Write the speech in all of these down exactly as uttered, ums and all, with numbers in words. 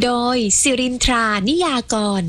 โดยสิรินทรานิยากร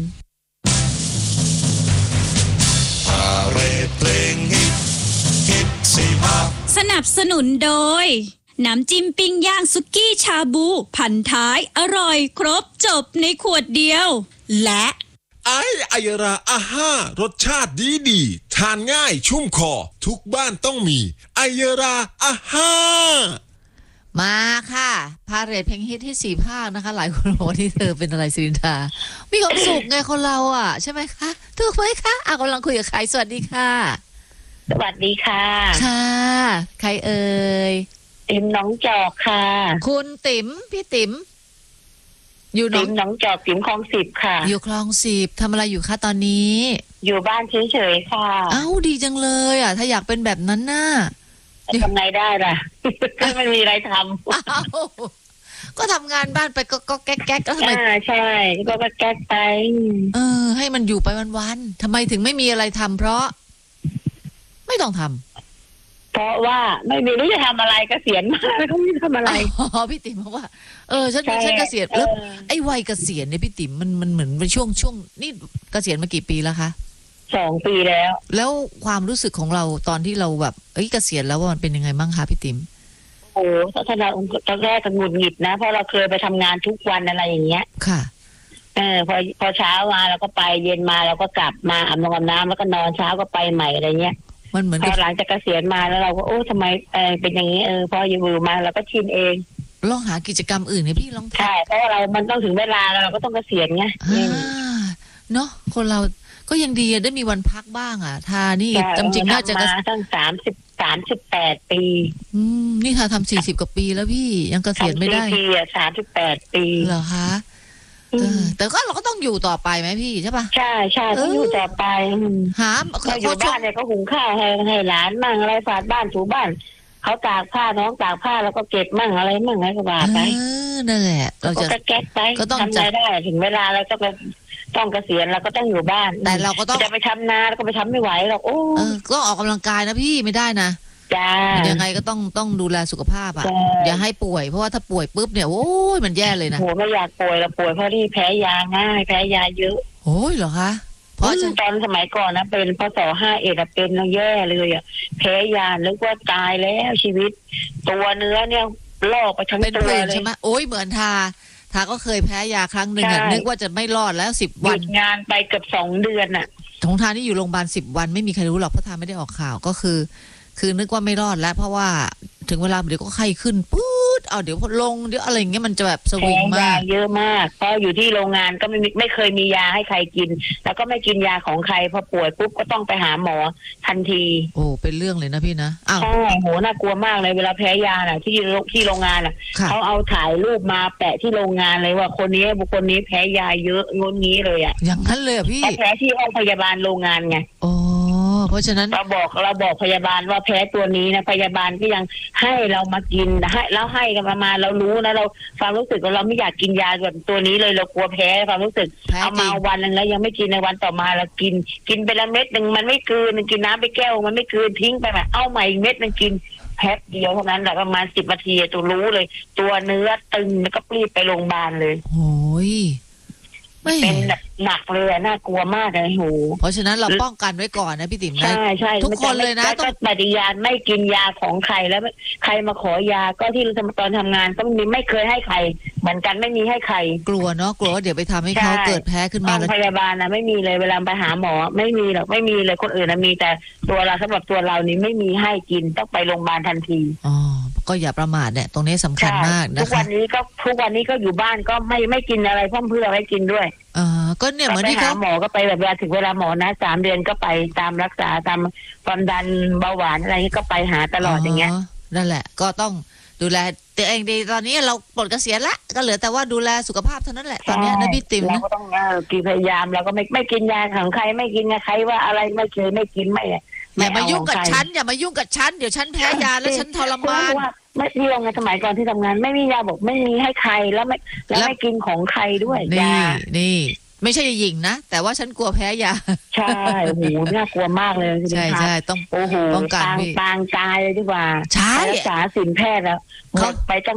สนับสนุนโดยน้ำจิ้มปิ้งย่างสุกี้ชาบูพันท้ายอร่อยครบจบในขวดเดียวและไอไอยราอาห้ารสชาติดีดีทานง่ายชุ่มคอทุกบ้านต้องมีไอยราอาห้ามาค่ะพาเรทเพลงฮิตที่สี่ภาคนะคะหลายคนบอกว่าที่เธอเป็นอะไรสิรินทรามีความสุขไงคนเราอ่ะใช่ไหมคะถูกไหมคะอ่ะกำลังคุยกับใครสวัสดีค่ะสวัสดีค่ะค่ะใครเอ่ยติ๋มน้องจอกค่ะคุณติ๋มพี่ติ๋มอยู่น้องติ๋มน้องจอกติ๋มคลองสิบค่ะอยู่คลองสิบทำอะไรอยู่คะตอนนี้อยู่บ้านเฉยๆค่ะเอ้าดีจังเลยอ่ะถ้าอยากเป็นแบบนั้นน่ะทำไงได้ล่ะก็ไม่มีอะไรทำก็ทำงานบ้านไปก็ก็แก๊กแก๊กแล้วทำไมใช่ก็ก็แก๊กไปเออให้มันอยู่ไปวันๆทำไมถึงไม่มีอะไรทำเพราะไม่ต้องทำเพราะว่าไม่มีรู้จะทำอะไรเกษียณมาแล้วก็ไม่ทำอะไรอ๋อพี่ติ๋มบอกว่าเออฉันฉันเกษียณแล้วไอ้วัยเกษียณเนี่ยพี่ติ๋มมันมันเหมือนเป็นช่วงช่วงนี่เกษียณมากี่ปีแล้วคะสองปีแล้วแล้วความรู้สึกของเราตอนที่เราแบบเอ้ยเกษียณแล้วว่ามันเป็นยังไงบ้างคะพี่ติ๋มโอ้ถ้าเราตอนแรกก็หงุดหงิดนะเพราะเราเคยไปทำงานทุกวันอะไรอย่างเงี้ยค่ะเออพอพอเช้ามาเราก็ไปเย็นมาเราก็กลับมาอาบน้ำอาบน้ำแล้วก็นอนเช้าก็ไปใหม่อะไรเงี้ยมันเหมือนพอหลังจากเกษียณมาแล้วเราก็โอ้ทำไมเออเป็นอย่างนี้เออพออยู่มาเราก็ชินเองลองหากิจกรรมอื่นเนี่ยพี่ลองใช่เพราะว่าเรามันต้องถึงเวลาแล้วเราก็ต้องเกษียณไงเนาะคนเราก็ยังดีได้มีวันพักบ้างอ่ะทานี่จำจริงน่าจะมาตั้งสามสิบสามสิบแปดปีอืมนี่ค่ะทำสี่สิบกว่าปีแล้วพี่ยังเกษียณไม่ได้ปีอ่ะสามสิบแปดปีเหรอคะเออแต่ก็เราก็ต้องอยู่ต่อไปไหมพี่ใช่ป่ะใช่ใช่ต้องอยู่ต่อไปหาเราอยู่บ้านเนี่ยก็หุงข้าวให้ให้หลานมั่งอะไรฝาดบ้านถูบ้านเขาตากผ้าน้องตากผ้าแล้วก็เก็บมั่งอะไรมั่งอะไรก็ว่าไปเออนั่นแหละเราจะแก๊กไปก็ต้องทำได้ถึงเวลาเราจะต้องเกษียณเราก็ต้องอยู่บ้านแต่เราก็ต้องจะไปทำนาแล้วก็ไปทำไม่ไหวหรอกโอ้เออก็ออกกำลังกายนะพี่ไม่ได้นะจ้ายังไงก็ต้องต้องดูแลสุขภาพอ่ะอย่าให้ป่วยเพราะว่าถ้าป่วยปุ๊บเนี่ยโอ้ยมันแย่เลยนะโหไม่อยากป่วยเราป่วยเพราะที่แพ้ยาง่ายแพ้ยาเยอะโอ้ยเหรอคะเพราะตอนสมัยก่อนนะเป็นพศห้าเอ็ดเป็นเราแย่เลยอ่ะแพ้ยานึกว่าตายแล้วชีวิตตัวเนื้อเนี่ยลอกไปทั้งตัวเลยใช่ไหมโอ้ยเหมือนทาทาก็เคยแพ้ยาครั้งหนึ่งอ่ะนึกว่าจะไม่รอดแล้วสิบวันงานไปเกือบสองเดือนอ่ะของทานี่อยู่โรงพยาบาลสิบวันไม่มีใครรู้หรอกเพราะทาไม่ได้ออกข่าวก็คือคือนึกว่าไม่รอดแล้วเพราะว่าถึงเวลาเดี๋ยวก็ไข้ขึ้นปื๊ดเอาเดี๋ยวลงเดี๋ยวอะไรอย่างเงี้ยมันจะแบบสวิงมากเยอะมากเพราะอยู่ที่โรงงานก็ไม่ไม่เคยมียาให้ใครกินแล้วก็ไม่กินยาของใครพอป่วยปุ๊บก็ต้องไปหาหมอทันทีโอ้เป็นเรื่องเลยนะพี่นะอ้าวใช่โหน่ากลัวมากเลยเวลาแพ้ยาน่ะที่ที่โรงงานอ่ะเขาเอาถ่ายรูปมาแปะที่โรงงานเลยว่าคนนี้บุคคลนี้แพ้ยาเยอะงนงี้เลยอ่ะอย่างนั้นเลยพี่แพ้ที่ห้องพยาบาลโรงงานไงโอ้เพราะฉะนั้นเราบอกเราบอกพยาบาลว่าแพ้ตัวนี้นะพยาบาลก็ยังให้เรามากินให้แล้วให้กันมาเรารู้นะเราความรู้สึกเราไม่อยากกินยาแบบตัวนี้เลยเรากลัวแพ้ความรู้สึกเอามาวันนึงแล้วยังไม่กินในวันต่อมาเรากินกินไปละเม็ดนึงมันไม่คืนกินน้ำไปแก้วมันไม่คืนทิ้งไปแบบเอาใหม่อีกเม็ดนึงกินแป๊บเดียวเท่านั้นแหละประมาณสิบนาทีตัวรู้เลยตัวเนื้อตึงแล้วก็รีบไปโรงพยาบาลเลยโอ้ยเป็นหนักเลยน่ากลัวมากเลยโหเพราะฉะนั้นเราป้องกันไว้ก่อนนะพี่ติ๋มนะใช่ใช่ทุกคนเลยนะต้องปฏิญาณไม่กินยาของใครแล้วใครมาขอยาก็ที่ตอนทำงานก็มีไม่เคยให้ใครเหมือนกันไม่มีให้ใครกลัวเนาะกลัวว่าเดี๋ยวไปทำให้เขาเกิดแพ้ขึ้นมาแล้วพยาบาลนะไม่มีเลยเวลาไปหาหมอไม่มีหรอกไม่มีเลยคนอื่นนะมีแต่ตัวเราสำหรับตัวเรานี่ไม่มีให้กินต้องไปโรงพยาบาลทันทีอ๋อก็อย่าประมาทเนี่ยตรงนี้สำคัญมากนะคะทุกวันนี้ก็ทุกวันนี้ก็อยู่บ้านก็ไม่ไม่กินอะไรพ่อเพื่อให้กินด้วยอ่าก็เนี่ยเหมือนที่เขาหมอก็ไปแบบเวลาถึงเวลาหมอนะสามเดือนก็ไปตามรักษาตามความดันเบาหวานอะไรก็ไปหาตลอดอย่างเงี้ยนั่นแหละก็ต้องดูแลตัวเองดีตอนนี้เราปลดเกษียณละก็เหลือแต่ว่าดูแลสุขภาพเท่านั้นแหละตอนนี้นะพี่ติ๋มเราก็ต้องกินพยายามเราก็ไม่ไม่กินยาของใครไม่กินใครว่าอะไรไม่เคยไม่กินไม่อย่ามายุ่งกับฉันอย่ามายุ่งกับฉันเดี๋ยวฉันแพ้ยาแล้วฉันทรมานไม่ที่โรงงานสมัยก่อนที่ทำงานไม่มียาบอกไม่มีให้ใครแล้วไม่แล้วไม่กินของใครด้วยยานี่ไม่ใช่หญิงนะแต่ว่าฉันกลัวแพ้ยาใช่โอ้โหน่ากลัวมากเลยใช่ใช่ต้องโอ้โหป้องกันปางปางกายเลยดีกว่าใช่รักษาสินแพทย์แล้วเขาไปตั้ง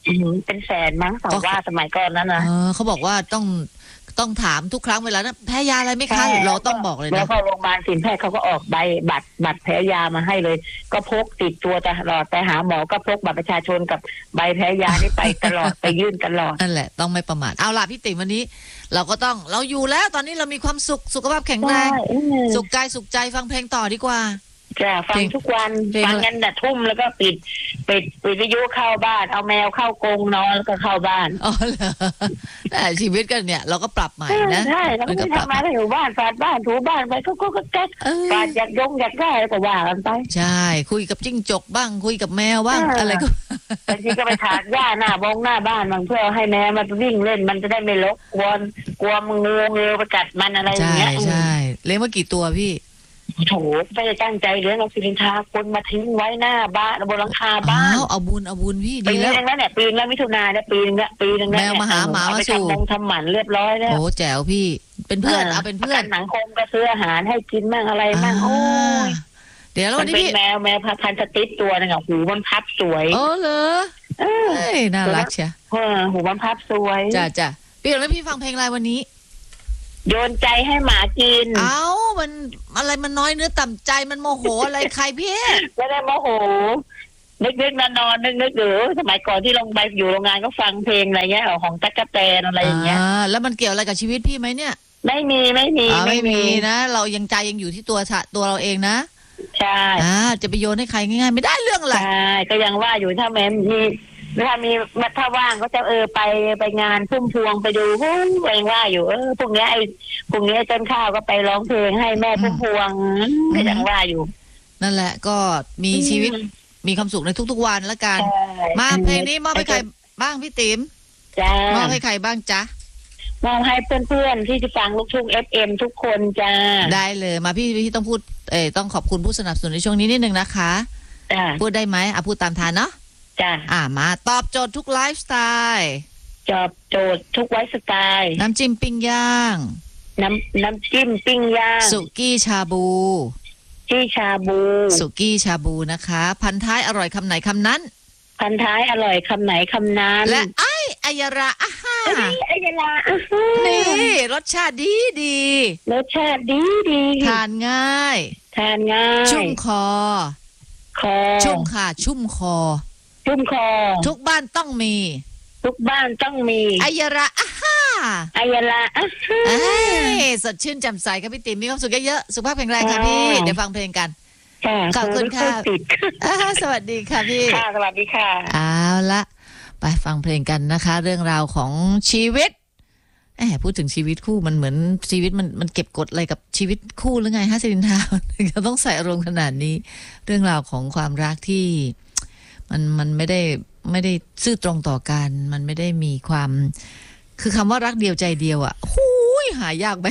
อืมเป็นแสนมั้งแต่ว่าสมัยก่อนนั้นนะเออเขาบอกว่าต้องต้องถามทุกครั้งเวลานะแพ้ยาอะไรไหมคะเราต้องบอกเลยแล้นะวพอโรงพยาบาลศิลแพทย์เขาก็ออกใบบัตรบัตรแพ้ยามาให้เลย ก็พกติดตัวตลอดไปหาหมอก็พกบัตรประชาชนกับใบแพ้ยานี่ไปตลอด ไปยื่นตลอดนั่นแหละต้องไม่ประมาทเอาล่ะพี่ติ๋มวันนี้ เราก็ต้องเราอยู่แล้วตอนนี้เรามีความสุขสุขภาพแข็งแรงใช่อืมสุขกายสุขใจฟังเพลงต่อดีกว่าจะฟังทุกวันเพลงฟังกันแต่ทุ่มแล้วก็ปิดปิดวิทยุเข้าบ้านเอาแมวเข้ากรงนอนแล้วก็เข้าบ้านอ๋อเหรอแต่ชีวิตกันเนี่ย เราก็ปรับใหม่นะใช่แล้วก็มันก็ไม่ปรับทำมาแล้วอยู่บ้านฝาดบ้านถูบ้านไปก็ก็ก็แก๊กเออฝาดอยากยงอยากได้แล้วก็ว่ากันไปใช่คุยกับจิ้งจกบ้างคุยกับแมวบ้างอ่าอะไรก็บางทีก็ไปถากหญ้าหน้าบงหน้าบ้านบางเพื่อให้แมวมันวิ่งเล่นมันจะได้ไม่รบกวนกลัวมึงงูเงูไปกัดมันอะไรอย่างใช่เงี้ยใช่เลี้ยงมากี่ตัวพี่โถไม่ได้ตั้งใจเลี้ยงเราสิรินทาคนมาทิ้งไว้หน้าบ้านบนหลังคาบ้าอ้าน วเอาบุญเอาบุญพี่ปีดีนึแล้วงแล้วเนี่ยปีนึงแล้วมิถุนาเนี่ยปีนึงเนี่ยปีนึงแล้วแมวมาหาหมามาสู่เอไปทำมงทำหมันเรียบร้อยแล้วโอ้แจ๋วพี่ เป็นเพื่อนเอาเป็นเพื่อนหนังคมก็ซื้ออาหารให้กินมั่งอะไรมั่งโอ้ยเดี๋ยวแล้วมัวัน นนี้เป็นพี่แมวแมวพันธุ์สติ๊ดตัวนึงอ่ะหูมันพับสวยโอ้เหรอเออเฮ้ยน่ารักเชียวเออหูมันพับสวยจ้ะจ้ะพี่แล้วพี่ฟังเพลงอะไรวันนี้โยนใจให้หมากินเอ้ามันอะไรมันน้อยเนื้อต่ำใจมันโมโหอะไรใครพี่ไม่ได้โมโหนึกๆนอนๆนึกๆหรือสมัยก่อนที่ลงไปอยู่โรงงานก็ฟังเพลงอะไรเงี้ยของตั๊กแตนอะไรอย่างเงี้ยอ่าแล้วมันเกี่ยวอะไรกับชีวิตพี่ไหมเนี่ยไม่มีไม่มีอ่าไม่มีนะ เรายังใจยังอยู่ที่ตัวชะตัวเราเองนะใช่อ่าจะไปโยนให้ใครง่ายๆไม่ได้เรื่องอะไรใช่ก็ยังว่าอยู่ถ้าแม่มีถ้ามีถ้าว่างก็จะเออไปไปงานพุ่มพวงไปดูฮู้เองว่าอยู่เออพวกเนี้ยไอ้พวกเนี้ยต้นข้าวก็ไปร้องเพลงให้แม่พุ่มพวงก็ยังว่าอยู่นั่นแหละก็มีชีวิตมีความสุขในทุกๆวันละกันใช่มาเพลงนี้มอบให้ใครบ้างพี่ติ๋มจ้ามอบให้ใครบ้างจ๊ะมอบให้เพื่อนๆที่จะฟังลูกทุ่ง เอฟ เอ็ม ทุกคนจ้าได้เลยมาพี่พี่ต้องพูดเออต้องขอบคุณผู้สนับสนุนในช่วงนี้นิดนึงนะคะจ้าพูดได้ไหมอ่ะพูดตามทานเนาะจ้าอ่ามาตอบโจทย์ทุกไลฟ์สไตล์จอบโจทย์ทุกไว้สไตล์น้ำจิ้มปิ้งย่างน้ำน้ำจิ้มปิ้งย่างสุกี้ชาบูจี้ชาบูสุกี้ชาบูนะคะ พันท้ายอร่อยคำไหนคำนั้นพันท้ายอร่อยคำไหนคำนั้นและไอ้อายาราอาฮาเอ้ยไอ้ยาลาอื้อหือนี่รสชาติดีดีรสชาติดีดีทานง่ายทานง่ายชุ่มคอคอชุ่มค่ะ ชุ่มคอชุ่มคอทุกบ้านต้องมีทุกบ้านต้องมีอายาราอาฮาไอยาลาอื้อหือเอ้ยสดชื่นแจ่มใสครับพี่ติ๋มมีความสุขเยอะๆสุขภาพแข็งแรงค่ะพี่ค่ะเดี๋ยวฟังเพลงกันค่ะขอบคุณค่ะติดอ่าสวัสดีค่ะพี่ค่ะสวัสดีค่ะเอาละไปฟังเพลงกันนะคะ เรื่องราวของชีวิตแหมพูดถึงชีวิตคู่มันเหมือนชีวิตมันมันเก็บกดอะไรกับชีวิตคู่หรือไงฮะสิรินทาถึงจะต้องใส่อารมณ์ขนาดนี้ เรื่องราวของความรักที่มันมันไม่ได้ไม่ได้ซื่อตรงต่อกัน มันไม่ได้มีความคือคำว่ารักเดียวใจเดียวอะ่ะหูยหายากไป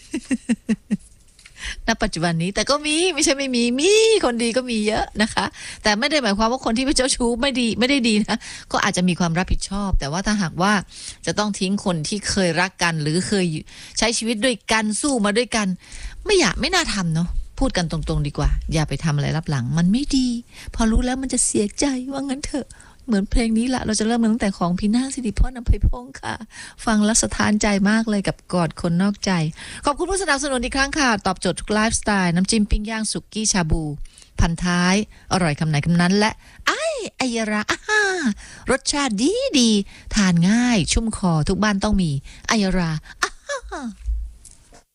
ณปัจจุบันนี้แต่ก็มีไม่ใช่ไม่มีมีคนดีก็มีเยอะนะคะ แต่ไม่ได้หมายความว่าคนที่เป็นเจ้าชู้ไม่ดีไม่ได้ดีนะก็อาจจะมีความรับผิดชอบ แต่ว่าถ้าหากว่าจะต้องทิ้งคนที่เคยรักกัน หรือเคยใช้ชีวิตด้วยกันสู้มาด้วยกัน ไม่อยากไม่น่าทำเนาะพูดกันตรงๆดีกว่าอย่าไปทำอะไรรับหลังมันไม่ดี พอรู้แล้วมันจะเสียใจว่างั้นเถอะเหมือนเพลงนี้ละเราจะเริ่มตั้งแต่ของพี่นาคสิริพรอำไพพงศ์ค่ะฟังแล้วสะท้านใจมากเลยกับกอดคนนอกใจขอบคุณผู้สนับสนุนอีกครั้งค่ะตอบโจทย์ทุกไลฟ์สไตล์น้ำจิ้มปิ้งย่างสุกี้ชาบูพันท้ายอร่อยคำไหนคำนั้นและไอ้อายาราอาฮารสชาติดีดีทานง่ายชุ่มคอทุกบ้านต้องมีอายาราอาฮา